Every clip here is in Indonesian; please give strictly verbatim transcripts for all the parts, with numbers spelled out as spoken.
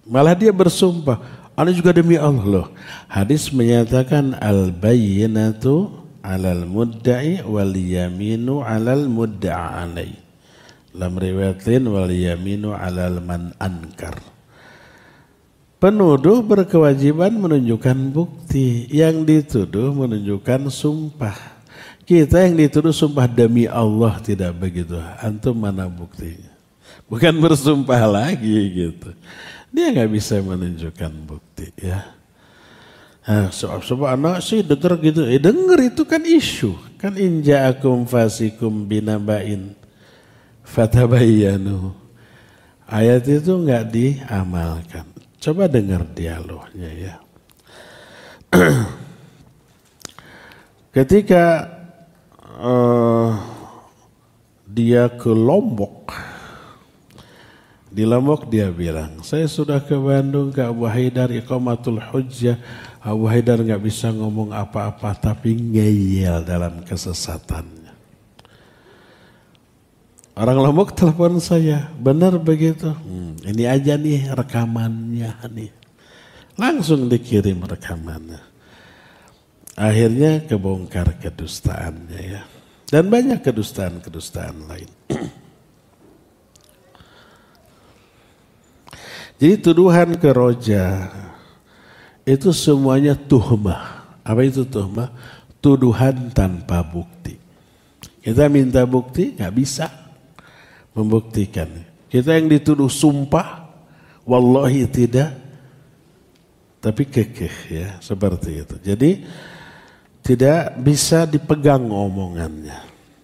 Malah dia bersumpah, ana juga demi Allah loh. Hadis menyatakan al-bayyinatu 'alal mudda'i wal yaminu 'alal mudda'a alai. Lam riwayatin wal yaminu 'alal man ankar. Penuduh berkewajiban menunjukkan bukti, yang dituduh menunjukkan sumpah. Kita yang dituduh sumpah demi Allah tidak begitu. Antum mana buktinya? Bukan bersumpah lagi gitu. Dia nggak bisa menunjukkan bukti ya. Nah, soal-soal anak sih denger gitu. Eh denger itu kan isu. Kan inja'akum fasikum binaba'in fatabayyanu. Ayat itu nggak diamalkan. Coba dengar dialognya ya. Ketika uh, dia ke Lombok, di Lombok dia bilang, saya sudah ke Bandung ke Abu Haidar Iqamatul Hujjah. Abu Haidar nggak bisa ngomong apa-apa tapi ngeyel dalam kesesatannya. Orang Lombok telepon saya, benar begitu? Hmm, ini aja nih rekamannya nih. Langsung dikirim rekamannya. Akhirnya kebongkar kedustaannya ya. Dan banyak kedustaan-kedustaan lain. Jadi tuduhan ke Roja itu semuanya tuhmah. Apa itu tuhmah? Tuduhan tanpa bukti. Kita minta bukti nggak bisa membuktikan. Kita yang dituduh sumpah, wallahi tidak, tapi kekeh ya seperti itu. Jadi tidak bisa dipegang omongannya.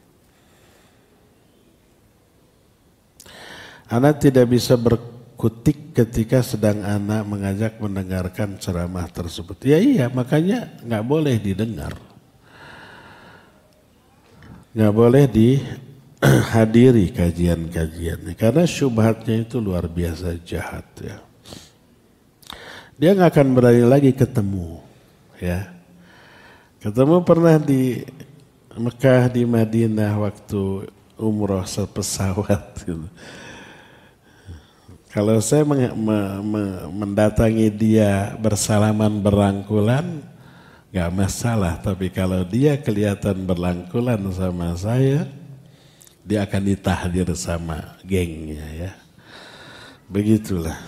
Anak tidak bisa berkutik ketika sedang anak mengajak mendengarkan ceramah tersebut. Ya iya, makanya nggak boleh didengar, nggak boleh dihadiri kajian-kajiannya karena syubhatnya itu luar biasa jahat ya. Dia nggak akan berani lagi ketemu ya. Ketemu pernah di Mekah, di Madinah waktu umroh sepesawat gitu. Kalau saya meng, me, me, mendatangi dia bersalaman berangkulan, gak masalah. Tapi kalau dia kelihatan berangkulan sama saya, dia akan ditahdir sama gengnya ya. Begitulah.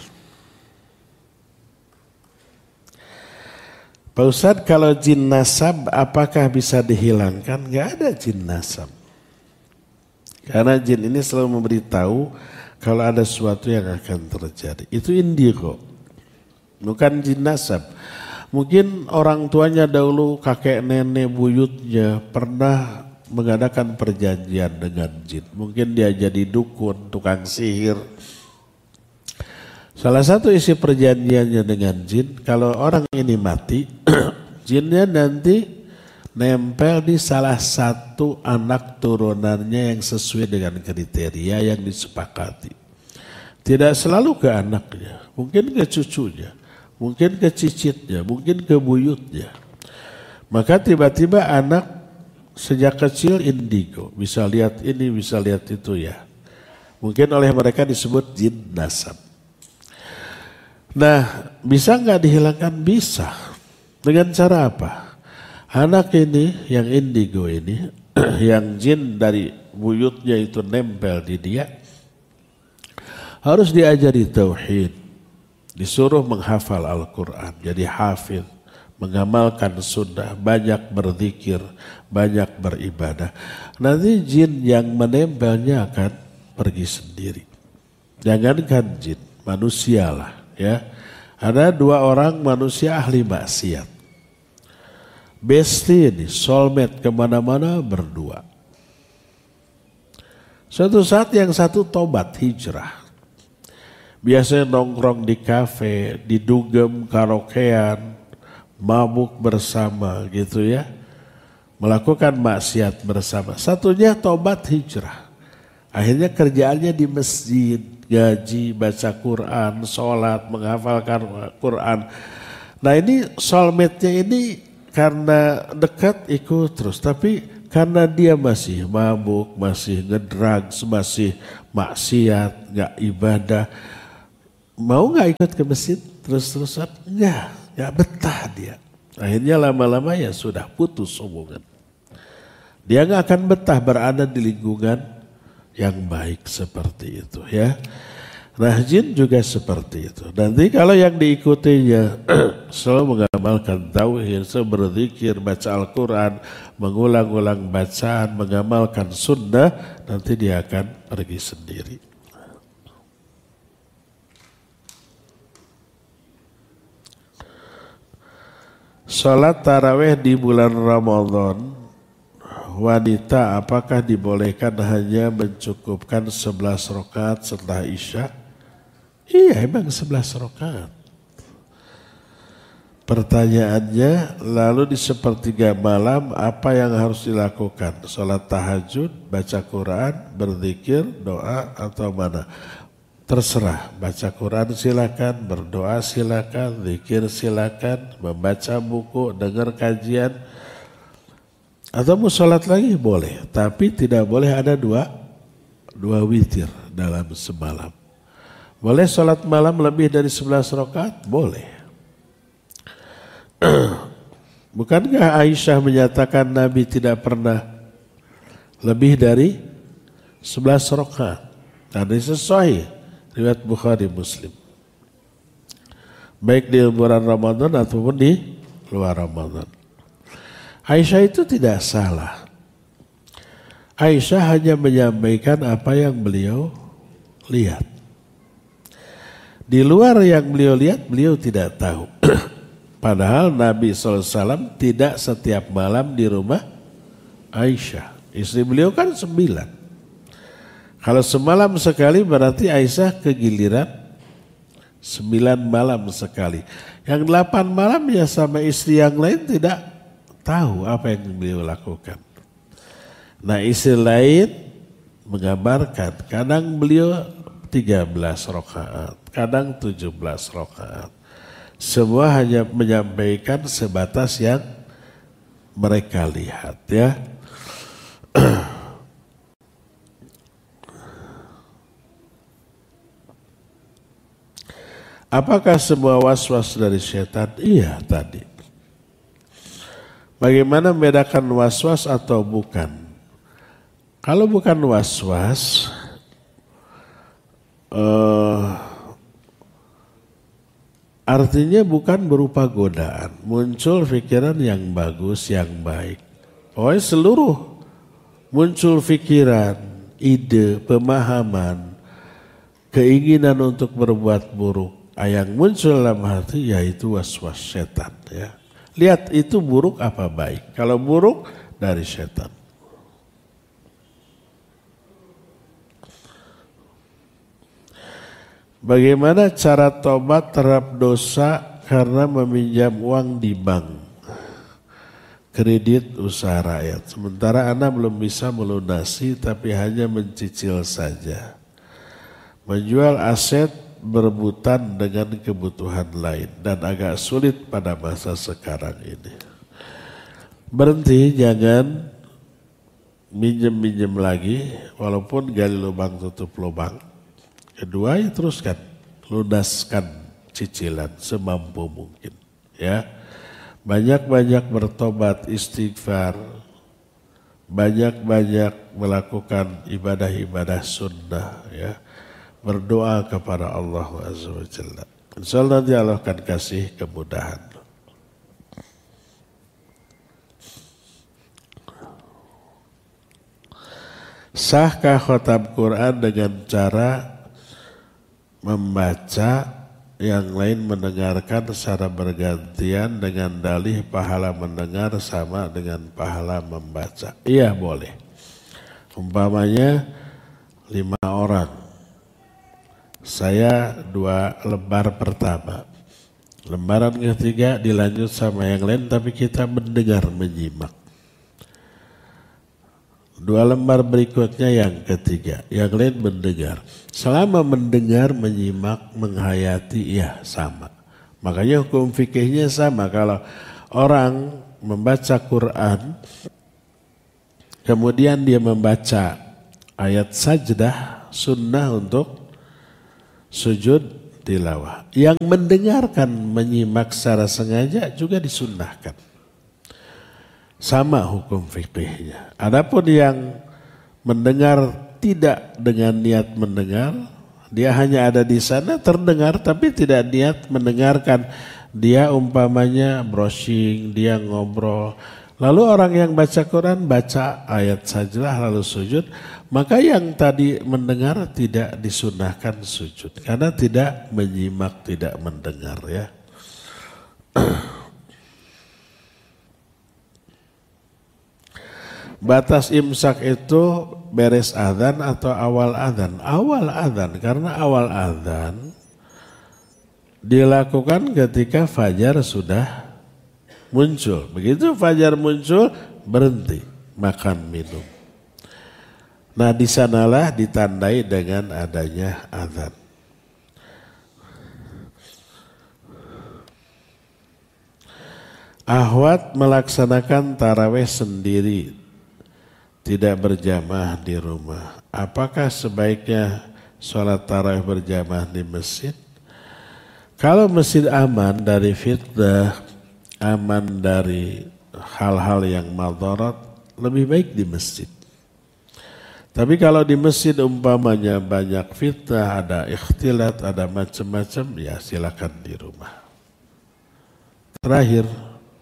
Pak Ustadz, kalau jin nasab apakah bisa dihilangkan? Gak ada jin nasab. Karena jin ini selalu memberitahu kalau ada sesuatu yang akan terjadi. Itu indigo, bukan jin nasab. Mungkin orang tuanya dahulu, kakek nenek buyutnya pernah mengadakan perjanjian dengan jin. Mungkin dia jadi dukun, tukang sihir. Salah satu isi perjanjiannya dengan jin, kalau orang ini mati, jinnya nanti nempel di salah satu anak turunannya yang sesuai dengan kriteria yang disepakati. Tidak selalu ke anaknya, mungkin ke cucunya, mungkin ke cicitnya, mungkin ke buyutnya. Maka tiba-tiba anak sejak kecil indigo, bisa lihat ini, bisa lihat itu ya. Mungkin oleh mereka disebut jin nasab. Nah, bisa nggak dihilangkan? Bisa. Dengan cara apa? Anak ini, yang indigo ini, yang jin dari buyutnya itu nempel di dia, harus diajari tauhid, disuruh menghafal Al-Quran, jadi hafid, mengamalkan sunnah, banyak berzikir, banyak beribadah. Nanti jin yang menempelnya akan pergi sendiri. Jangankan jin, manusialah. Ya, ada dua orang manusia ahli maksiat. Besti ini, soulmate kemana-mana berdua. Suatu saat yang satu tobat hijrah. Biasanya nongkrong di kafe, di dugem, karaokean, mabuk bersama gitu ya. Melakukan maksiat bersama. Satunya tobat hijrah. Akhirnya kerjaannya di masjid. Gaji, baca Quran, sholat, menghafalkan Quran. Nah ini soulmate-nya ini karena dekat ikut terus. Tapi karena dia masih mabuk, masih ngedrugs, masih maksiat, gak ibadah. mau nggak ikut ke masjid terus-terusan? Enggak, nggak betah dia. Akhirnya lama-lama ya sudah putus hubungan. Dia nggak akan betah berada di lingkungan yang baik seperti itu ya. Nah jin juga seperti itu. Nanti kalau yang diikutinya selalu mengamalkan tauhid, selalu berzikir, baca Al-Quran, mengulang-ulang bacaan, mengamalkan sunnah, nanti dia akan pergi sendiri. Salat tarawih di bulan Ramadan, wanita apakah dibolehkan hanya mencukupkan sebelas rakaat setelah Isya? Iya, emang sebelas rakaat. Pertanyaannya, lalu di sepertiga malam apa yang harus dilakukan? Salat tahajud, baca Quran, berzikir, doa atau mana? Terserah, baca Quran silakan, berdoa silakan, zikir silakan, membaca buku, dengar kajian, atau mau sholat lagi boleh, tapi tidak boleh ada dua, dua witir dalam semalam. Boleh sholat malam lebih dari sebelas rakaat? Boleh. Bukankah Aisyah menyatakan Nabi tidak pernah lebih dari sebelas rakaat? Tadi sesuai riwayat Bukhari Muslim. Baik di bulan Ramadan ataupun di luar Ramadan. Aisyah itu tidak salah. Aisyah hanya menyampaikan apa yang beliau lihat. Di luar yang beliau lihat, beliau tidak tahu. Padahal Nabi shallallahu alaihi wasallam tidak setiap malam di rumah Aisyah. Istri beliau kan sembilan. Kalau semalam sekali berarti Aisyah kegiliran sembilan malam sekali. Yang delapan malam ya sama istri yang lain tidak tahu apa yang beliau lakukan. Nah istri lain menggambarkan kadang beliau tiga belas rakaat, kadang tujuh belas rakaat. Semua hanya menyampaikan sebatas yang mereka lihat ya. Apakah semua was-was dari setan? Iya tadi. Bagaimana membedakan was-was atau bukan? Kalau bukan was-was, uh, artinya bukan berupa godaan. Muncul pikiran yang bagus, yang baik. Pokoknya seluruh muncul pikiran, ide, pemahaman, keinginan untuk berbuat buruk. Yang muncul dalam hati yaitu was-was setan ya. Lihat itu buruk apa baik. Kalau buruk dari setan. Bagaimana cara tobat terhadap dosa karena meminjam uang di bank? Kredit usaha rakyat. Sementara anak belum bisa melunasi tapi hanya mencicil saja. Menjual aset berebutan dengan kebutuhan lain dan agak sulit pada masa sekarang ini. Berhenti, jangan minjem-minjem lagi walaupun gali lubang tutup lubang. Kedua ya teruskan, lunaskan cicilan semampu mungkin ya. Banyak-banyak bertobat, istighfar, banyak-banyak melakukan ibadah-ibadah sunnah ya. Berdoa kepada Allah Azza wa Jalla. InsyaAllah nanti Allah akan kasih kemudahan. Sahkah khatam Quran dengan cara membaca yang lain mendengarkan secara bergantian dengan dalih pahala mendengar sama dengan pahala membaca? Iya boleh. Umpamanya lima orang. Saya dua lembar pertama. Lembaran ketiga dilanjut sama yang lain tapi kita mendengar menyimak. Dua lembar berikutnya yang ketiga. Yang lain mendengar. Selama mendengar, menyimak, menghayati ya sama. Makanya hukum fikihnya sama. Kalau orang membaca Quran kemudian dia membaca ayat sajdah sunnah untuk sujud tilawah. Yang mendengarkan menyimak secara sengaja juga disunnahkan. Sama hukum fikihnya. Adapun yang mendengar tidak dengan niat mendengar, dia hanya ada di sana terdengar tapi tidak niat mendengarkan. Dia umpamanya browsing, dia ngobrol. Lalu orang yang baca Quran baca ayat sajalah lalu sujud, maka yang tadi mendengar tidak disunahkan sujud karena tidak menyimak, tidak mendengar ya. Batas imsak itu beres azan atau awal azan? Awal azan, karena awal azan dilakukan ketika fajar sudah muncul. Begitu fajar muncul, berhenti makan minum. Nah, di sanalah ditandai dengan adanya azan. Ahwat melaksanakan tarawih sendiri, tidak berjamaah di rumah. Apakah sebaiknya sholat tarawih berjamaah di masjid? Kalau masjid aman dari fitnah, aman dari hal-hal yang madarat, lebih baik di masjid. Tapi kalau di masjid umpamanya banyak fitnah, ada ikhtilat, ada macam-macam, ya silakan di rumah. Terakhir,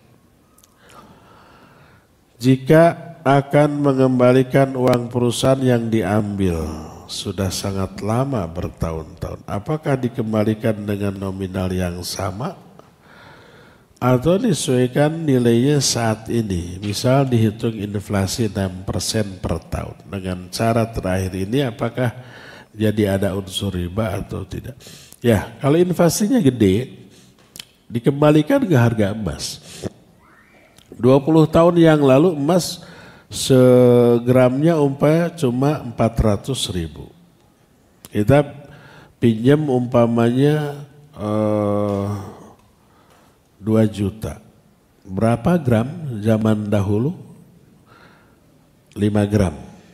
jika akan mengembalikan uang perusahaan yang diambil sudah sangat lama bertahun-tahun, apakah dikembalikan dengan nominal yang sama atau disesuaikan nilainya saat ini? Misal dihitung inflasi enam persen per tahun. Dengan cara terakhir ini apakah jadi ada unsur riba atau tidak? Ya, kalau inflasinya gede dikembalikan ke harga emas. dua puluh tahun yang lalu emas segramnya umpamanya cuma empat ratus ribu. Kita pinjam umpamanya eh, dua juta. Berapa gram zaman dahulu? lima gram.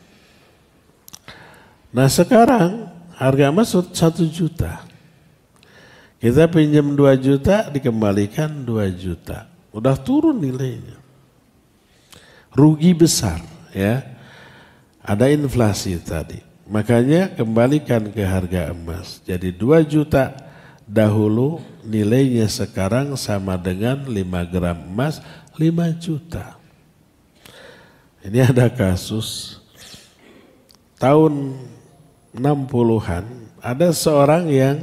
Nah sekarang harga emas satu juta. Kita pinjam dua juta, dikembalikan dua juta. Udah turun nilainya. Rugi besar ya. Ada inflasi tadi. Makanya kembalikan ke harga emas. Jadi dua juta dahulu nilainya sekarang sama dengan lima gram emas lima juta. Ini ada kasus tahun enam puluhan ada seorang yang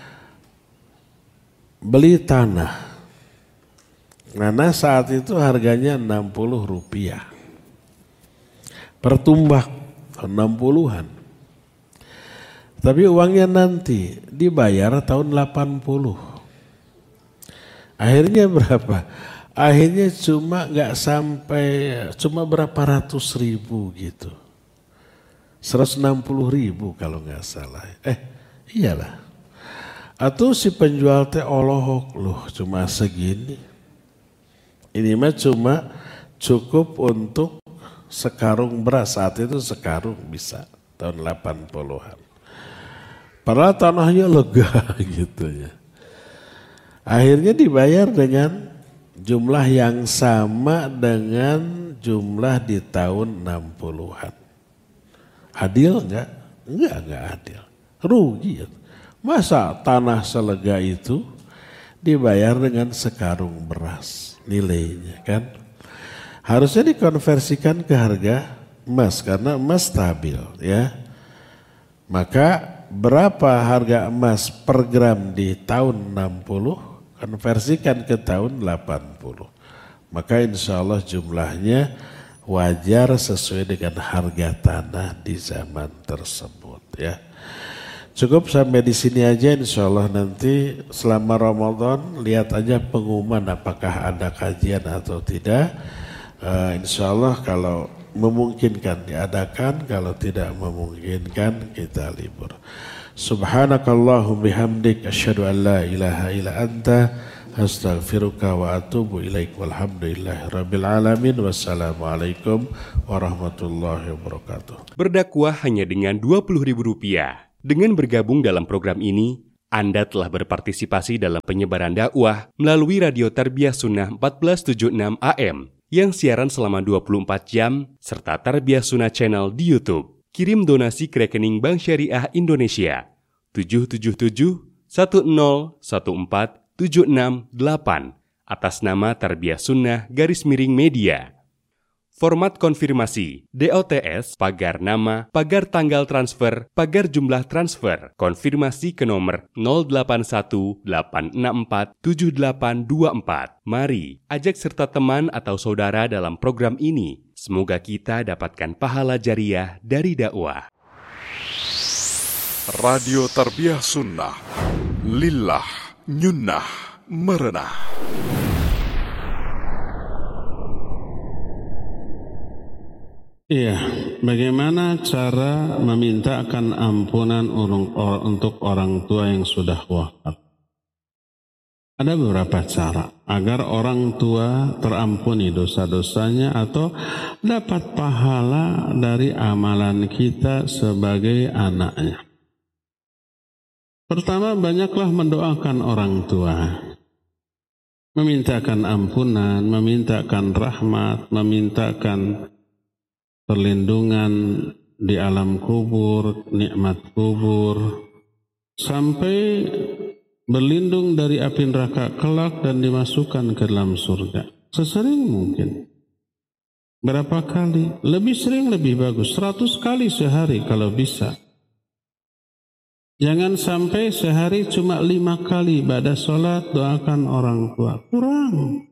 beli tanah. Karena saat itu harganya enam puluh rupiah per tumbak enam puluhan. Tapi uangnya nanti dibayar tahun delapan puluh. Akhirnya berapa? Akhirnya cuma nggak sampai, cuma berapa ratus ribu gitu. seratus enam puluh ribu kalau nggak salah. Eh iyalah. Atau si penjual teh olohok loh cuma segini. Ini mah cuma cukup untuk sekarung beras. Saat itu sekarung bisa tahun delapan puluhan. Padahal tanahnya lega gitu ya. Akhirnya dibayar dengan jumlah yang sama dengan jumlah di tahun enam puluhan. Adil enggak? Enggak, enggak adil. Rugi. Masa tanah selega itu dibayar dengan sekarung beras nilainya kan? Harusnya dikonversikan ke harga emas karena emas stabil ya. Maka berapa harga emas per gram di tahun enam puluh, konversikan ke tahun delapan puluh. Maka insya Allah jumlahnya wajar sesuai dengan harga tanah di zaman tersebut ya. Cukup sampai di sini aja, insya Allah nanti selama Ramadan lihat aja pengumuman apakah ada kajian atau tidak. Uh, insya Allah kalau memungkinkan diadakan, kalau tidak memungkinkan kita libur. Subhanakallahum bihamdik asyhadu an la ilaha illa anta astaghfiruka wa atubu ilaik walhamdulillahi rabbil alamin. Wassalamualaikum warahmatullahi wabarakatuh. Berdakwah hanya dengan dua puluh ribu rupiah. Dengan bergabung dalam program ini, Anda telah berpartisipasi dalam penyebaran dakwah melalui Radio Tarbiyah Sunnah empat belas tujuh puluh enam A M yang siaran selama dua puluh empat jam serta Tarbiyah Sunnah Channel di YouTube. Kirim donasi ke rekening Bank Syariah Indonesia tujuh tujuh tujuh satu nol satu empat tujuh enam delapan atas nama Tarbiyah Sunnah garis miring media. Format konfirmasi, D O T S, pagar nama, pagar tanggal transfer, pagar jumlah transfer, konfirmasi ke nomor nol delapan satu delapan enam empat tujuh delapan dua empat. Mari, ajak serta teman atau saudara dalam program ini. Semoga kita dapatkan pahala jariah dari dakwah. Radio Tarbiyah Sunnah, Lillah, Nyunnah, Merenah. Iya, bagaimana cara memintakan ampunan untuk orang tua yang sudah wafat? Ada beberapa cara agar orang tua terampuni dosa-dosanya atau dapat pahala dari amalan kita sebagai anaknya. Pertama, banyaklah mendoakan orang tua. Memintakan ampunan, memintakan rahmat, memintakan perlindungan di alam kubur, nikmat kubur, sampai berlindung dari api neraka kelak dan dimasukkan ke dalam surga. Sesering mungkin. Berapa kali? Lebih sering lebih bagus. Seratus kali sehari kalau bisa. Jangan sampai sehari cuma lima kali ibadah sholat doakan orang tua. Kurang.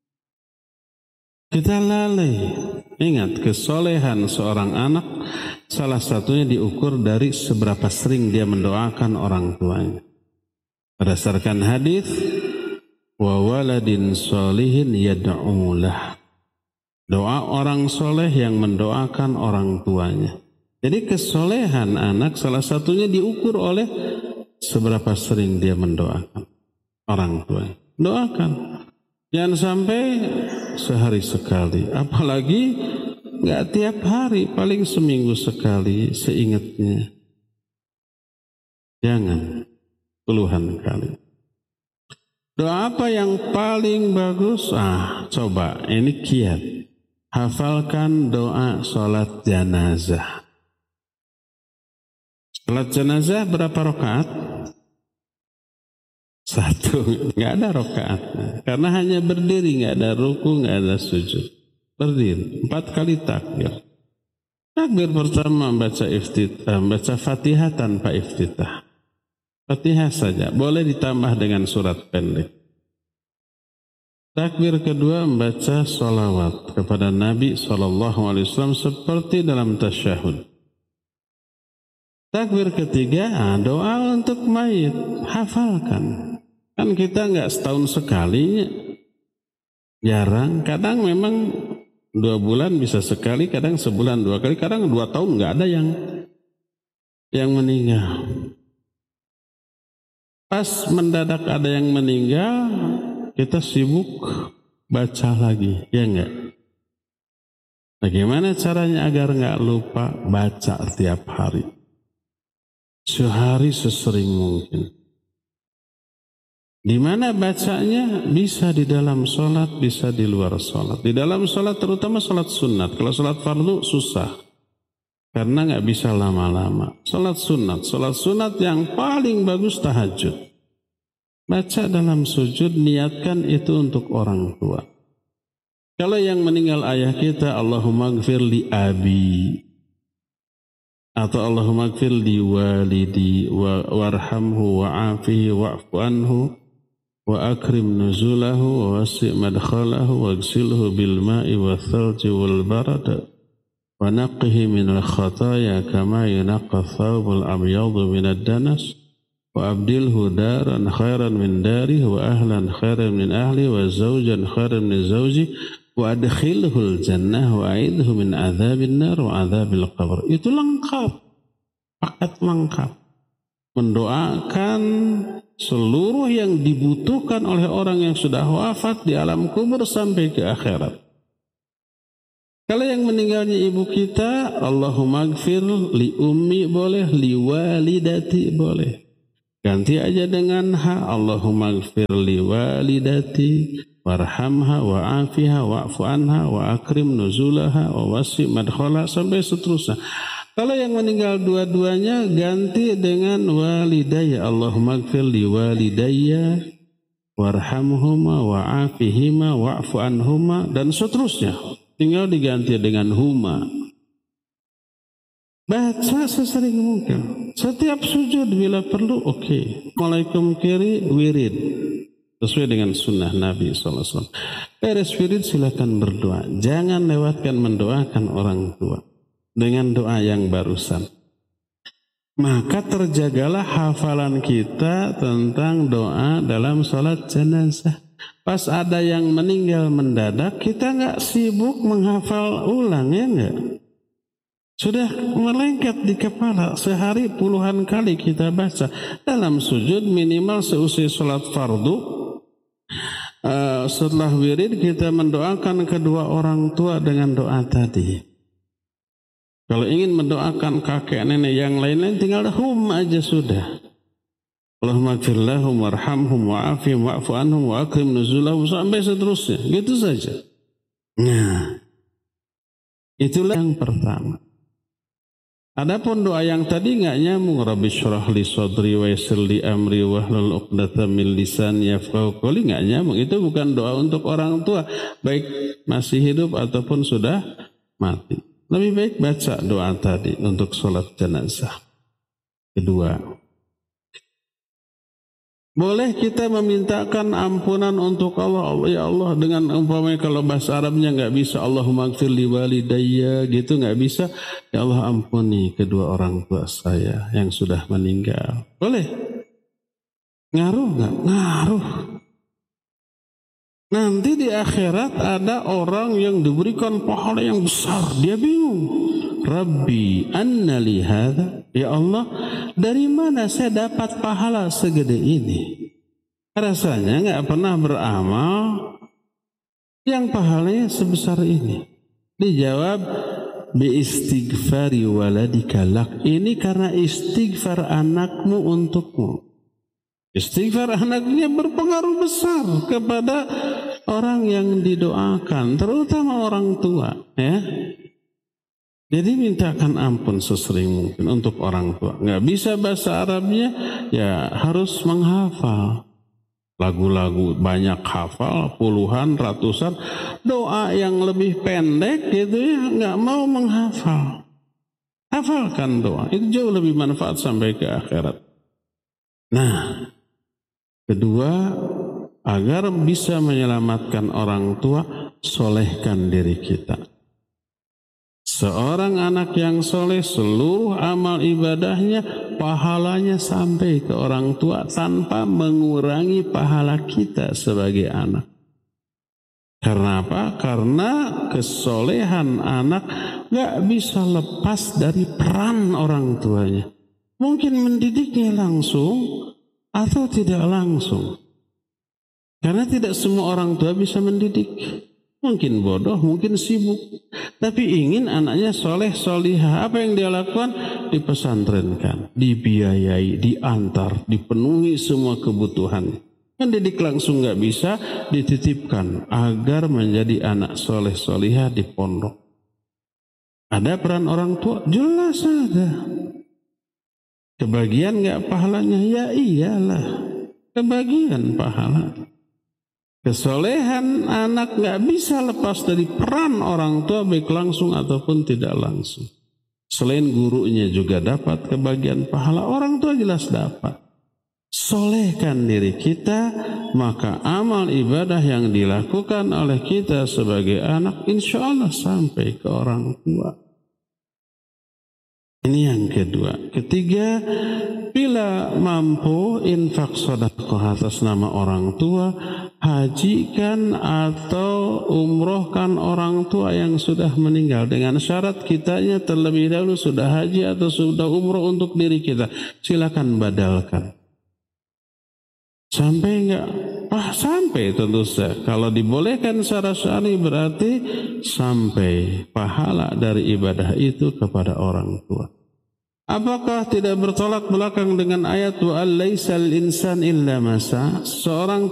Kita lalai. Ingat, kesolehan seorang anak salah satunya diukur dari seberapa sering dia mendoakan orang tuanya. Berdasarkan hadis, wa waladin sholihin yad'ulah. Doa orang soleh yang mendoakan orang tuanya. Jadi kesolehan anak salah satunya diukur oleh seberapa sering dia mendoakan orang tuanya. Doakan. Jangan sampai sehari sekali, apalagi nggak tiap hari, paling seminggu sekali seingatnya. Jangan puluhan kali. Doa apa yang paling bagus? Ah, coba ini kiat. Hafalkan doa sholat jenazah. Sholat jenazah berapa rakaat? Satu, nggak ada rakaatnya, karena hanya berdiri, nggak ada ruku, nggak ada sujud. Berdiri, empat kali takbir. Takbir pertama baca iftitah, baca Fatihah tanpa iftitah. Fatihah saja, boleh ditambah dengan surat pendek. Takbir kedua membaca sholawat kepada Nabi shallallahu alaihi wasallam seperti dalam tasyahud. Takbir ketiga, doa untuk mayit, hafalkan. Kan kita nggak setahun sekali, jarang. Kadang memang dua bulan bisa sekali, kadang sebulan dua kali, kadang dua tahun nggak ada yang yang meninggal. Pas mendadak ada yang meninggal, kita sibuk baca lagi, ya enggak? Bagaimana caranya agar nggak lupa? Baca tiap hari. Sehari sesering mungkin. Di mana bacanya? Bisa di dalam sholat, bisa di luar sholat. Di dalam sholat terutama sholat sunat. Kalau sholat fardu susah. Karena nggak bisa lama-lama. Sholat sunat. Sholat sunat yang paling bagus tahajud. Baca dalam sujud, niatkan itu untuk orang tua. Kalau yang meninggal ayah kita, Allahumma gfir li abi. Atau Allahumma gfir li walidi wa warhamhu wa'afihi wa'fu anhu wa akrim nuzulahu wa wasi' madkhalahu wa gsilhu bil ma'i wa thalji wal barad wa naqqihi minal khataya kama yunaqqa thawbul abyadu minad danas wa abdilhu daran khairan min darihi wa ahlan khairan min ahli wa zawjan khairan min zawji wa adkhilhul jannah wa a'idhu min azabin nar wa azabil qabr. Itu lengkap, paket lengkap. Mendoakan seluruh yang dibutuhkan oleh orang yang sudah wafat di alam kubur sampai ke akhirat. Kalau yang meninggalnya ibu kita, Allahumma gfir li ummi boleh, li walidati boleh. Ganti aja dengan ha. Allahumma gfir li walidati warhamha wa'afiha wa'fu anha wa akrim nuzulaha wa wasi' madkhala sampai seterusnya. Kalau yang meninggal dua-duanya ganti dengan walidayya. Allahumma gfir li walidayya warhamhuma wa'afihima wa'fu anhuma dan seterusnya. Tinggal diganti dengan huma. Baca sesering mungkin. Setiap sujud bila perlu, oke. Okay. Assalamualaikum kiri, wirid. Sesuai dengan sunnah Nabi shallallahu alaihi wasallam. Beres wirid silakan berdoa. Jangan lewatkan mendoakan orang tua. Dengan doa yang barusan. Maka terjagalah hafalan kita tentang doa dalam sholat jenazah. Pas ada yang meninggal mendadak, kita nggak sibuk menghafal ulang, ya nggak? Sudah melengket di kepala. Sehari puluhan kali kita baca. Dalam sujud minimal seusai sholat fardu. Uh, setelah wirid kita mendoakan kedua orang tua dengan doa tadi. Kalau ingin mendoakan kakek nenek yang lain-lain tinggal hum aja sudah. Allahumma gfir lahum warhamhum wa'afihim wa'fu anhum wa akrim nuzulahum sampai seterusnya. Gitu saja. Nah, itulah yang pertama. Adapun doa yang tadi nggak nyambung, Rabbi syrah li sadri wa yassir li amri wahlul 'uqdatam min lisani yafqahu qawli, nggak nyambung. Itu bukan doa untuk orang tua, baik masih hidup ataupun sudah mati. Lebih baik baca doa tadi untuk sholat jenazah. Kedua, boleh kita memintakan ampunan untuk Allah. Ya Allah, dengan umpamanya kalau bahasa Arabnya nggak bisa, Allahumma gfir li walidayya gitu nggak bisa. Ya Allah ampuni kedua orang tua saya yang sudah meninggal. Boleh. Ngaruh nggak? Ngaruh. Nanti di akhirat ada orang yang diberikan pahala yang besar. Dia bingung. Rabbi anna li hadha, ya Allah dari mana saya dapat pahala segede ini? Rasanya nggak pernah beramal yang pahalanya sebesar ini. Dijawab bi istighfari waladika lak, ini karena istighfar anakmu untukmu. Istighfar anaknya berpengaruh besar kepada orang yang didoakan, terutama orang tua, ya. Jadi mintakan ampun sesering mungkin untuk orang tua. Nggak bisa bahasa Arabnya, ya harus menghafal. Lagu-lagu banyak hafal, puluhan, ratusan. Doa yang lebih pendek gitu ya, nggak mau menghafal. Hafalkan doa, itu jauh lebih manfaat sampai ke akhirat. Nah, kedua, agar bisa menyelamatkan orang tua, solehkan diri kita. Seorang anak yang soleh, seluruh amal ibadahnya, pahalanya sampai ke orang tua tanpa mengurangi pahala kita sebagai anak. Karena apa? Karena kesolehan anak gak bisa lepas dari peran orang tuanya. Mungkin mendidiknya langsung atau tidak langsung. Karena tidak semua orang tua bisa mendidik. Mungkin bodoh, mungkin sibuk. Tapi ingin anaknya soleh, solihah. Apa yang dia lakukan? Dipesantrenkan, dibiayai, diantar, dipenuhi semua kebutuhan. Mendidik langsung nggak bisa, dititipkan agar menjadi anak soleh, solihah di pondok. Ada peran orang tua? Jelas ada. Kebagian nggak pahalanya? Ya iyalah, kebagian pahala. Kesolehan anak nggak bisa lepas dari peran orang tua baik langsung ataupun tidak langsung. Selain gurunya juga dapat kebagian pahala, orang tua jelas dapat. Solehkan diri kita, maka amal ibadah yang dilakukan oleh kita sebagai anak insya Allah sampai ke orang tua. Ini yang kedua. Ketiga, bila mampu infak sedekah atas nama orang tua, hajikan atau umrohkan orang tua yang sudah meninggal. Dengan syarat kitanya terlebih dahulu sudah haji atau sudah umroh untuk diri kita. Silakan badalkan. Sampai enggak? Ah, sampai tentu saja. Kalau dibolehkan secara syar'i berarti sampai pahala dari ibadah itu kepada orang tua. Apakah tidak bertolak belakang dengan ayat wa alaysal insan illa masa? Seorang